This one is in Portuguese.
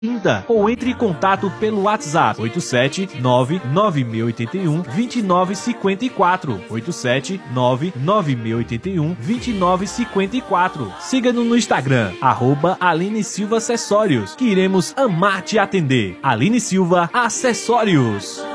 ainda, ou entre em contato pelo WhatsApp 879-9681-2954 879-9681-2954. Siga-nos no Instagram @Aline Silva Acessórios, que iremos amar te atender. Aline Silva Acessórios.